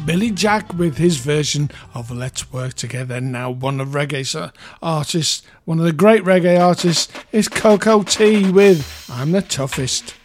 Billy Jack with his version of Let's Work Together. Now one of reggae artists, one of the great reggae artists is Coco T with I'm the Toughest.